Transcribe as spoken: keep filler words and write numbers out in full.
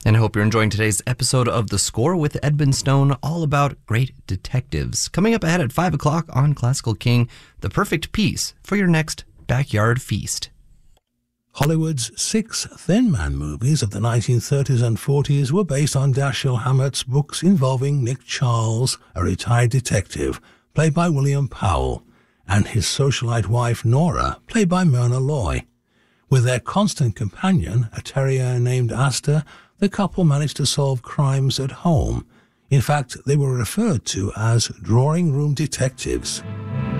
And I hope you're enjoying today's episode of The Score with Edmund Stone, all about great detectives. Coming up ahead at five o'clock on Classical King, the perfect piece for your next backyard feast. Hollywood's six Thin Man movies of the nineteen thirties and forties were based on Dashiell Hammett's books involving Nick Charles, a retired detective, played by William Powell, and his socialite wife Nora, played by Myrna Loy. With their constant companion, a terrier named Asta, the couple managed to solve crimes at home. In fact, they were referred to as drawing room detectives.